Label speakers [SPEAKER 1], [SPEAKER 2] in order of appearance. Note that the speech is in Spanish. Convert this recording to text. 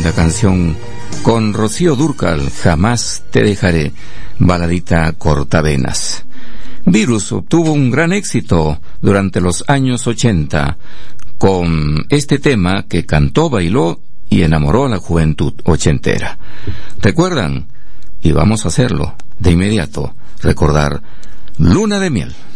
[SPEAKER 1] linda canción con Rocío Dúrcal, Jamás te dejaré, baladita cortavenas. Virus obtuvo un gran éxito durante los años 80 con este tema que cantó, bailó y enamoró a la juventud ochentera. ¿Recuerdan? Y vamos a hacerlo de inmediato, recordar Luna de Miel.